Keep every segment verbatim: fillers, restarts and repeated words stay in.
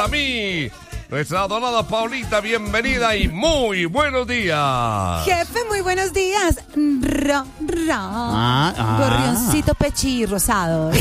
mí. Nuestra adorada Paulita, bienvenida y muy buenos días. Jefe, muy buenos días. Ra, ra. Ah, ah. Gorrioncito pechí rosado.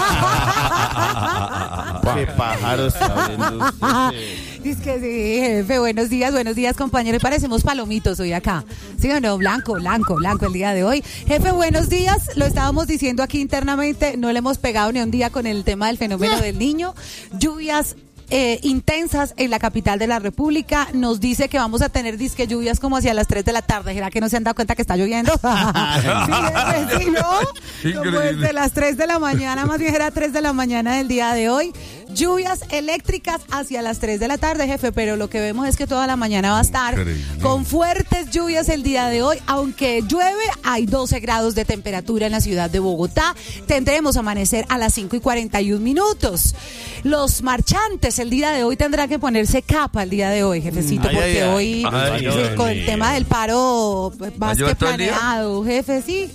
Qué pájaro está viendo usted. Dice que sí, jefe, buenos días, buenos días, compañero. Y parecemos palomitos hoy acá. ¿Sí o no? Blanco, blanco, blanco el día de hoy. Jefe, buenos días. Lo estábamos diciendo aquí internamente. No le hemos pegado ni un día con el tema del fenómeno del niño. Lluvias Eh, intensas en la capital de la República. Nos dice que vamos a tener disque lluvias como hacia las tres de la tarde. ¿Será que no se han dado cuenta que está lloviendo? Sí, sí, ¿no? Como desde las tres de la mañana, más bien era tres de la mañana del día de hoy. Lluvias eléctricas hacia las tres de la tarde, jefe, pero lo que vemos es que toda la mañana va a estar Increíble. Con fuertes lluvias el día de hoy. Aunque llueve, hay doce grados de temperatura en la ciudad de Bogotá. Tendremos amanecer a las cinco y cuarenta y un minutos. Los marchantes el día de hoy tendrán que ponerse capa el día de hoy, jefecito, ay, porque ay, hoy ay, ay, con ay, el tema del paro más que planeado, jefe, sí.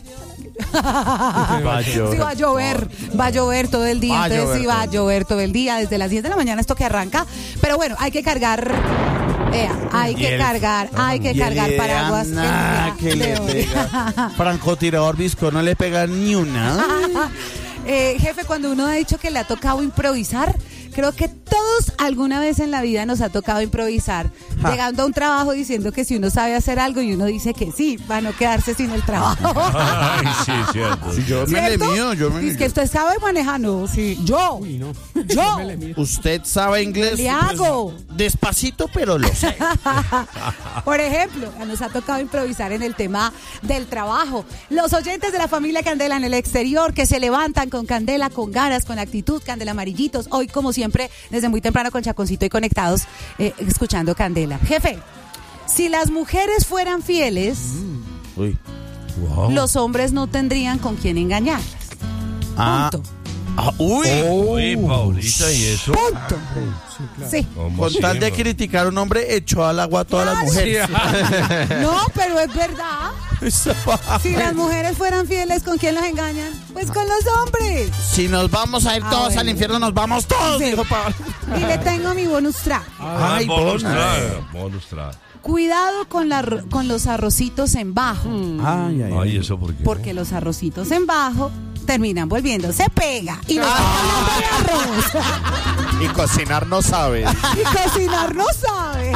Va a llover. Sí, va a llover, va a llover todo el día, va entonces llover, sí va a llover todo el día, desde las diez de la mañana esto que arranca, pero bueno, hay que cargar, eh, hay que cargar, hay que cargar paraguas. Nah, que le pega. Francotirador Visco no le pega ni una. eh, jefe, cuando uno ha dicho que le ha tocado improvisar, creo que todos alguna vez en la vida nos ha tocado improvisar, ja. Llegando a un trabajo diciendo que si uno sabe hacer algo y uno dice que sí, para no quedarse sin el trabajo. Ay, sí, cierto. Sí, yo me le mío, yo me le Es que usted sabe manejar, no, sí, yo, Uy, no. yo. Usted sabe inglés. Le hago. Pues, despacito, pero lo sé. Por ejemplo, nos ha tocado improvisar en el tema del trabajo. Los oyentes de la familia Candela en el exterior que se levantan con Candela, con ganas, con actitud, Candela amarillitos, hoy como siempre, desde muy temprano con Chaconcito y conectados, eh, escuchando Candela. Jefe, si las mujeres fueran fieles, mm. Uy. Wow. Los hombres no tendrían con quién engañarlas. Ah. Punto. Ah, uy. Oh. Uy, Paulita, ¿y eso? Punto. Sí, claro. Sí. Con tal de criticar a un hombre, echó al agua a todas las mujeres. No, pero es verdad. Si las mujeres fueran fieles, ¿con quién los engañan? Pues con los hombres. Si nos vamos a ir todos ah, bueno. al infierno, nos vamos todos, sí. Dijo Pablo. Y le tengo mi bonus track. Ah, Ay, bonus track. Bonus track. Cuidado con, la, con los arrocitos en bajo. Mm. Ay, ay, ay, ¿eso por qué? Porque los arrocitos en bajo terminan volviéndose pega. Y, ah. arroz. Y cocinar no sabe. Y cocinar no sabe.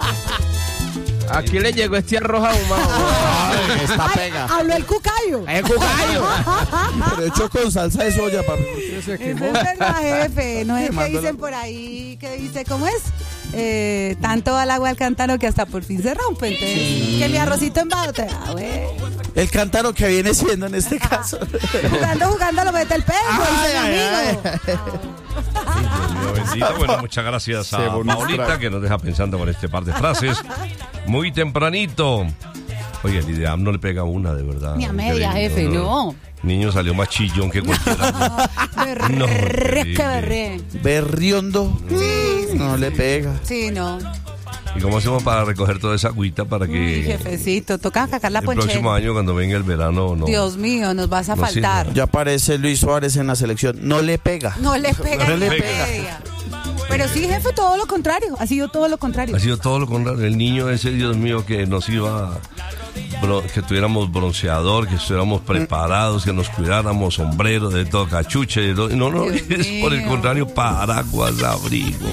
Aquí le llegó este arroz ahumado. Ay, está pega. Habló el cucayo. El cucayo. Pero hecho con salsa de soya, papi. Eso es verdad, jefe. No es que dicen por ahí, que dice, ¿cómo es? Eh, tanto al agua al cántaro que hasta por fin se rompe. Entonces, sí. Que mi arrocito en bajo te da, güey. El cántaro que viene siendo en este caso. Jugando, jugando, lo mete el pelo, dice mi amigo. Sí, Dios mío, bendito. Bueno, muchas gracias a Paulita que nos deja pensando con este par de frases. Muy tempranito. Oye, el ideal no le pega una, de verdad. Ni a media, jefe, no. Niño salió más chillón que cualquiera. No, berre, que berre. Berriondo. Sí, sí, no sí. le pega. Sí, no. ¿Y cómo hacemos para recoger toda esa agüita para que... Uy, jefecito, toca sacar la el ponchera. El próximo año, cuando venga el verano, no... Dios mío, nos vas a no, faltar. Sí, no. Ya aparece Luis Suárez en la selección. No le pega. No le pega. No le pega. Pero sí, jefe, todo lo contrario. Ha sido todo lo contrario. Ha sido todo lo contrario. El niño ese, Dios mío, que nos iba... que tuviéramos bronceador, que estuviéramos preparados, que nos cuidáramos, sombrero, de todo, cachuche, de todo. No, no, Dios es mío. Por el contrario, paraguas, abrigo,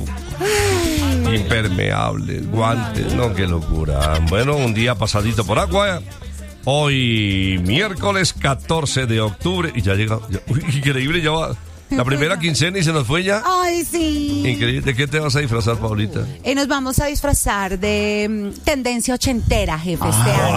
impermeables, guantes, no, qué locura. Bueno, un día pasadito por agua. Hoy, miércoles catorce de octubre, y ya llega, ya, uy, increíble, ya va. La primera quincena y se nos fue ya. Ay, sí. Increíble. ¿De qué te vas a disfrazar, Paulita? Eh, nos vamos a disfrazar de um, tendencia ochentera, jefe, este año.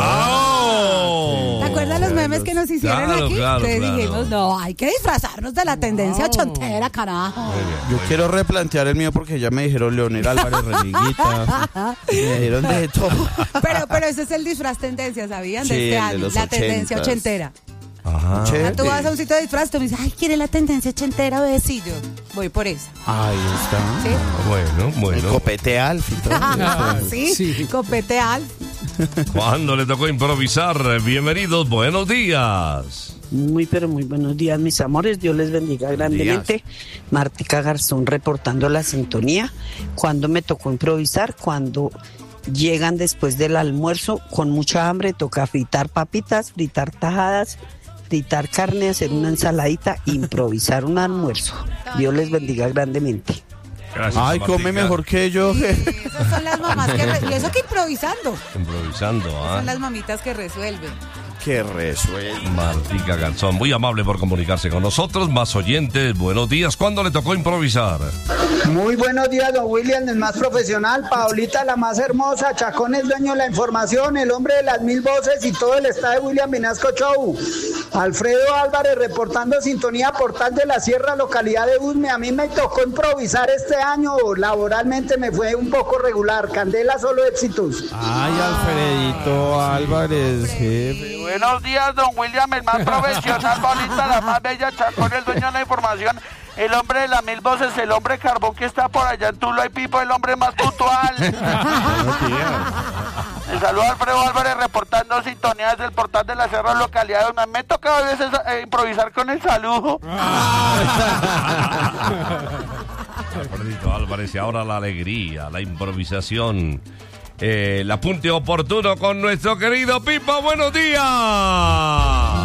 Oh, ¿Te acuerdas los memes que nos hicieron claro, aquí? Claro, Entonces claro. dijimos, no, hay que disfrazarnos de la tendencia wow. ochentera, carajo. Muy bien, Yo muy quiero bien. replantear el mío porque ya me dijeron Leonel Álvarez Reniguita. Me dijeron de todo. Pero, pero ese es el disfraz tendencia, ¿sabían? De Sí, este el año, de los la ochentas. tendencia ochentera. Ajá. Ah, tú vas a un sitio de disfraz, tú me dices, ay, ¿quiere la tendencia ochentera, bebecillo? Voy por esa. Ahí está. ¿Sí? Bueno, bueno. El copete Alf y todo. Ah, ¿sí? sí, copete Alf. Cuando le tocó improvisar, bienvenidos, buenos días. Muy, pero muy buenos días, mis amores. Dios les bendiga grandemente. Martica Garzón reportando la sintonía. Cuando me tocó improvisar, cuando llegan después del almuerzo con mucha hambre, toca fritar papitas, fritar tajadas, fritar carne, hacer una ensaladita, improvisar un almuerzo. Dios les bendiga grandemente. Gracias, Ay, Martica. come mejor que yo. Sí, esas son las mamás que... re- y eso que improvisando. Improvisando, ¿ah? Son las mamitas que resuelven. Que resuelve. Martica Garzón, muy amable por comunicarse con nosotros. Más oyentes, buenos días. ¿Cuándo le tocó improvisar? Muy buenos días, don William, el más profesional, Paulita, la más hermosa, Chacón, el dueño de la información, el hombre de las mil voces y todo el staff de William Vinasco Show. Alfredo Álvarez reportando sintonía Portal de la Sierra, localidad de Usme. A mí me tocó improvisar este año, laboralmente me fue un poco regular. Candela, solo éxitos. Ay, Alfredito Álvarez, jefe. Buenos días, don William, el más profesional, Paulita, la más bella, Chacón, el dueño de la información, el hombre de las mil voces, el hombre carbón que está por allá en Tulo y Pipo, el hombre más puntual. El saludo a Alfredo Álvarez reportando sintonía desde el Portal de la Sierra, localidad de una. Me toca a veces eh, improvisar con el saludo. Alfredito Álvarez, y ahora la alegría, la improvisación. Eh, el apunte oportuno con nuestro querido Pipo. ¡Buenos días!